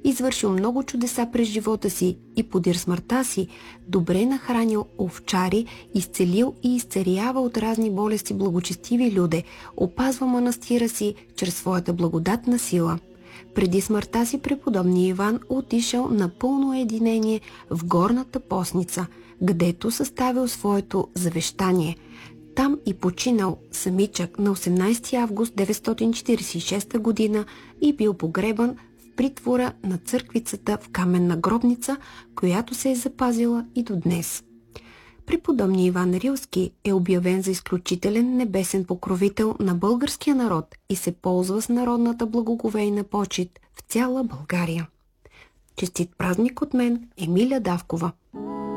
извършил много чудеса през живота си и подир смъртта си, добре нахранил овчари, изцелил и изцерява от разни болести благочестиви люде, опазва манастира си чрез своята благодатна сила. Преди смъртта си преподобния Иван отишъл на пълно единение в горната постница, гдето съставил своето завещание. Там и починал самичък на 18 август 946 година и бил погребан в притвора на църквицата в каменна гробница, която се е запазила и до днес. Преподобния Иван Рилски е обявен за изключителен небесен покровител на българския народ и се ползва с народната благоговейна почит в цяла България. Честит празник от мен, Емилия Давкова.